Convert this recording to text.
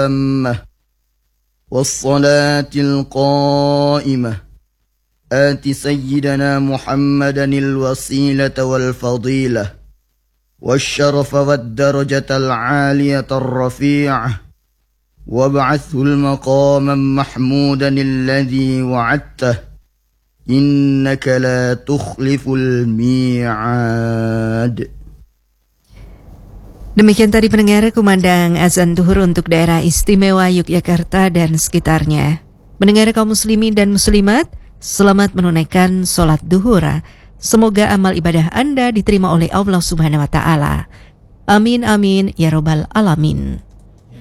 التامة والصلاة القائمة آت سيدنا محمدا الوسيلة والفضيلة والشرف والدرجة العالية الرفيعة وابعثه المقاما محمودا الذي وعدته إنك لا تخلف الميعاد. Demikian tadi pendengar kumandang azan zuhur untuk daerah istimewa Yogyakarta dan sekitarnya. Pendengar kaum muslimin dan muslimat, selamat menunaikan sholat zuhur. Semoga amal ibadah Anda diterima oleh Allah Subhanahu wa Ta'ala. Amin amin ya robbal alamin.